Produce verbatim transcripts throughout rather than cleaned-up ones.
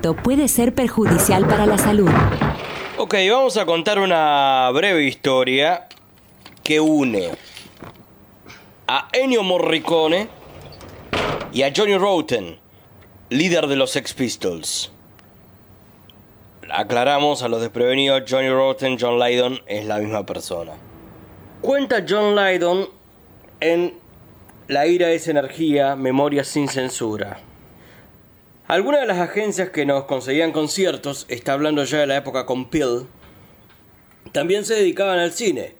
alimento puede ser perjudicial para la salud. Ok, vamos a contar una breve historia que une a Ennio Morricone y a Johnny Rotten, líder de los Sex Pistols. Aclaramos a los desprevenidos, Johnny Rotten, John Lydon es la misma persona. Cuenta John Lydon en La ira es energía, memorias sin censura. Algunas de las agencias que nos conseguían conciertos, está hablando ya de la época con Peel, también se dedicaban al cine.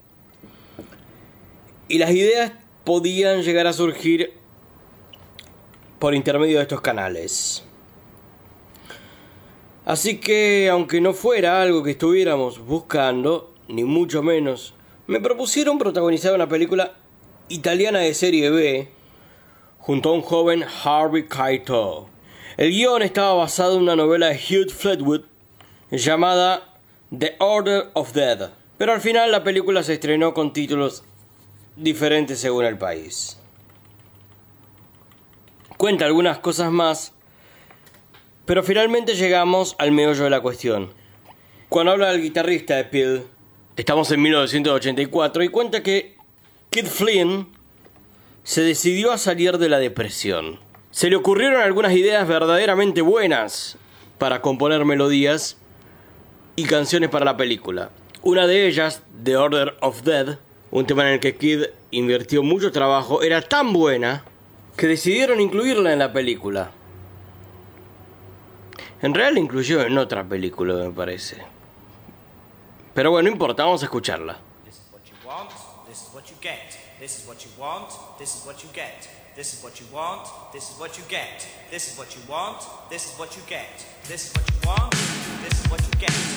Y las ideas podían llegar a surgir por intermedio de estos canales. Así que, aunque no fuera algo que estuviéramos buscando, ni mucho menos, me propusieron protagonizar una película italiana de serie B junto a un joven Harvey Keitel. El guión estaba basado en una novela de Hugh Fleetwood llamada The Order of Dead, pero al final la película se estrenó con títulos diferentes según el país. Cuenta algunas cosas más, pero finalmente llegamos al meollo de la cuestión. Cuando habla del guitarrista de Peel, estamos en mil novecientos ochenta y cuatro y cuenta que Keith Flynn se decidió a salir de la depresión. Se le ocurrieron algunas ideas verdaderamente buenas para componer melodías y canciones para la película. Una de ellas, The Order of Dead, un tema en el que Kid invirtió mucho trabajo, era tan buena que decidieron incluirla en la película. En realidad la incluyó en otra película, me parece. Pero bueno, no importa, vamos a escucharla. This is what you want, this is what you get. This is what you want, this is what you get. This is what you want, this is what you get. This is what you want, this is what you get. This is what you want.